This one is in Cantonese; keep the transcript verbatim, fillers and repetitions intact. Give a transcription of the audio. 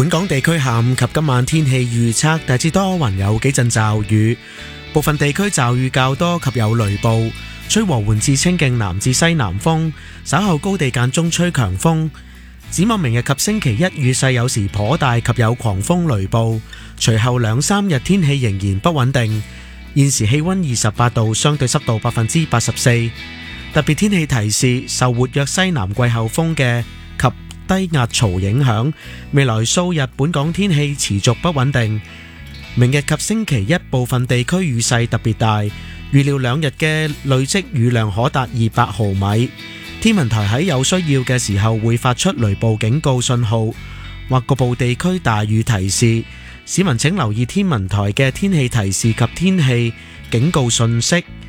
本港地區下午及今晚天氣預測大致多雲，有幾陣驟雨，部分地區驟雨較多及有雷暴，吹和緩至清勁南至西南風，稍後高地間中吹強風。展望明日及星期一雨勢有時頗大及有狂風雷暴，隨後兩三日天氣仍然不穩定。現時氣溫二十八度，相對濕度百分之八十四。特別天氣提示，受活躍西南季候風嘅及低壓槽影響，未來數日本港天氣持續不穩定。明日及星期一部分地區雨勢特別大，預料兩日嘅累積雨量可達二百毫米。天文台喺有需要嘅時候會發出雷暴警告信號或局部地區大雨提示，市民請留意天文台嘅天氣提示及天氣警告信息。